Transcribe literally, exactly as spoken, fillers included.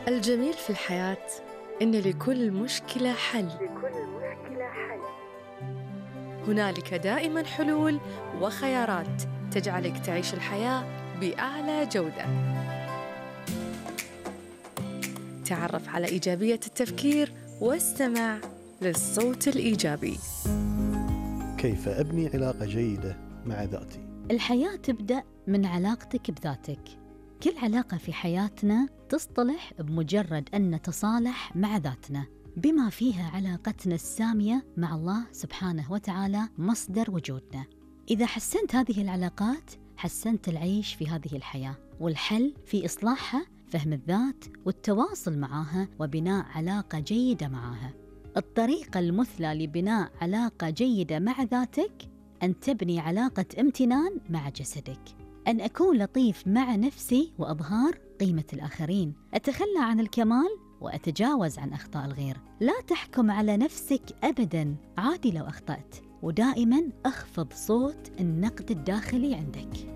الجميل في الحياة إن لكل مشكلة حل. لكل مشكلة حل. هنالك دائماً حلول وخيارات تجعلك تعيش الحياة بأعلى جودة. تعرف على إيجابية التفكير واستمع للصوت الإيجابي. كيف أبني علاقة جيدة مع ذاتي؟ الحياة تبدأ من علاقتك بذاتك. كل علاقة في حياتنا تصطلح بمجرد أن نتصالح مع ذاتنا، بما فيها علاقتنا السامية مع الله سبحانه وتعالى مصدر وجودنا. إذا حسنت هذه العلاقات حسنت العيش في هذه الحياة، والحل في إصلاحها فهم الذات والتواصل معها وبناء علاقة جيدة معها. الطريقة المثلى لبناء علاقة جيدة مع ذاتك أن تبني علاقة امتنان مع جسدك، أن أكون لطيف مع نفسي وأظهار قيمة الآخرين، أتخلى عن الكمال وأتجاوز عن أخطاء الغير. لا تحكم على نفسك أبداً، عادي لو أخطأت، ودائماً أخفض صوت النقد الداخلي عندك.